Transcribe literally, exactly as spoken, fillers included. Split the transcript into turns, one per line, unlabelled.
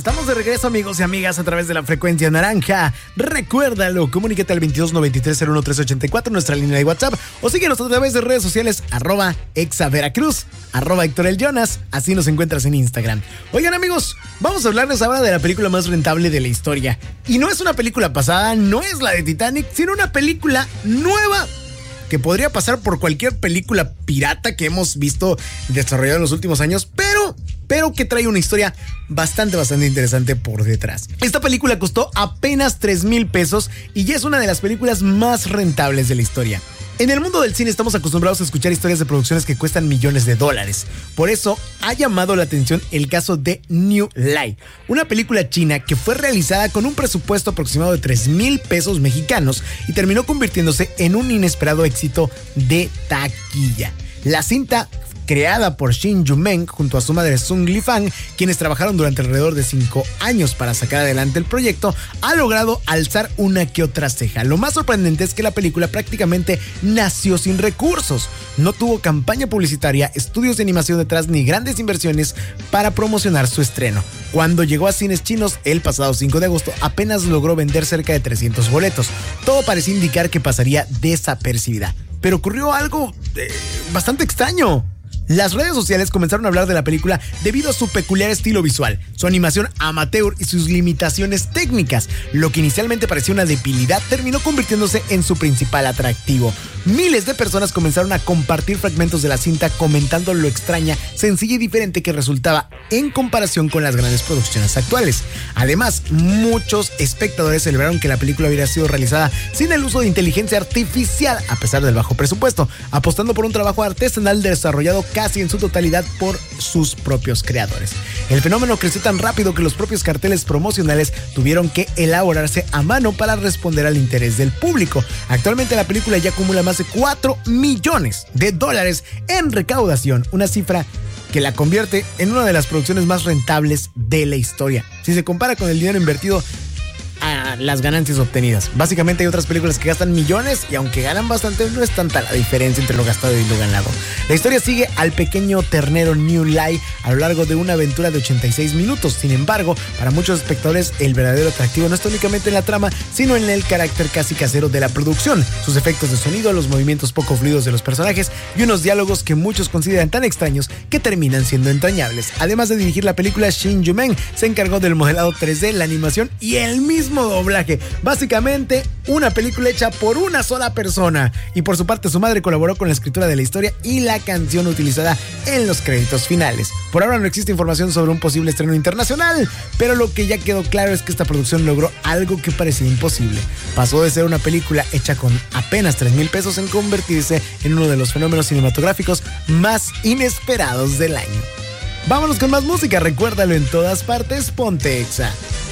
Estamos de regreso, amigos y amigas, a través de la frecuencia naranja. Recuérdalo, comunícate al veintidós noventa y tres cero uno tres ochenta y cuatro, nuestra línea de WhatsApp, o síguenos a través de redes sociales, arroba exaveracruz, arroba Héctor el Jonas, así nos encuentras en Instagram. Oigan, amigos, vamos a hablarles ahora de la película más rentable de la historia. Y no es una película pasada, no es la de Titanic, sino una película nueva que podría pasar por cualquier película pirata que hemos visto desarrollada en los últimos años, pero, pero que trae una historia bastante, bastante interesante por detrás. Esta película costó apenas tres mil pesos y ya es una de las películas más rentables de la historia. En el mundo del cine estamos acostumbrados a escuchar historias de producciones que cuestan millones de dólares. Por eso ha llamado la atención el caso de New Lie, una película china que fue realizada con un presupuesto aproximado de tres mil pesos mexicanos y terminó convirtiéndose en un inesperado éxito de taquilla. La cinta, creada por Shin Yumeng junto a su madre Sung Li-Fang, quienes trabajaron durante alrededor de cinco años para sacar adelante el proyecto, ha logrado alzar una que otra ceja. Lo más sorprendente es que la película prácticamente nació sin recursos. No tuvo campaña publicitaria, estudios de animación detrás ni grandes inversiones para promocionar su estreno. Cuando llegó a cines chinos el pasado cinco de agosto, apenas logró vender cerca de trescientos boletos. Todo parecía indicar que pasaría desapercibida. Pero ocurrió algo eh, bastante extraño. Las redes sociales comenzaron a hablar de la película debido a su peculiar estilo visual, su animación amateur y sus limitaciones técnicas. Lo que inicialmente parecía una debilidad terminó convirtiéndose en su principal atractivo. Miles de personas comenzaron a compartir fragmentos de la cinta comentando lo extraña, sencilla y diferente que resultaba en comparación con las grandes producciones actuales. Además, muchos espectadores celebraron que la película hubiera sido realizada sin el uso de inteligencia artificial, a pesar del bajo presupuesto, apostando por un trabajo artesanal desarrollado casi en su totalidad por sus propios creadores. El fenómeno creció tan rápido que los propios carteles promocionales tuvieron que elaborarse a mano para responder al interés del público. Actualmente la película ya acumula más de cuatro millones de dólares en recaudación, una cifra que la convierte en una de las producciones más rentables de la historia, si se compara con el dinero invertido a las ganancias obtenidas. Básicamente hay otras películas que gastan millones y aunque ganan bastante, no es tanta la diferencia entre lo gastado y lo ganado. La historia sigue al pequeño ternero New Lie a lo largo de una aventura de ochenta y seis minutos. Sin embargo, para muchos espectadores el verdadero atractivo no está únicamente en la trama, sino en el carácter casi casero de la producción, sus efectos de sonido, los movimientos poco fluidos de los personajes y unos diálogos que muchos consideran tan extraños que terminan siendo entrañables. Además de dirigir la película, Shin Yumeng se encargó del modelado tres D, la animación y el mismo doblaje. Básicamente una película hecha por una sola persona. Y por su parte su madre colaboró con la escritura de la historia y la canción utilizada en los créditos finales. Por ahora no existe información sobre un posible estreno internacional, pero lo que ya quedó claro es que esta producción logró algo que parecía imposible. Pasó de ser una película hecha con apenas tres mil pesos en convertirse en uno de los fenómenos cinematográficos más inesperados del año. Vámonos con más música, recuérdalo, en todas partes, ponte Exa.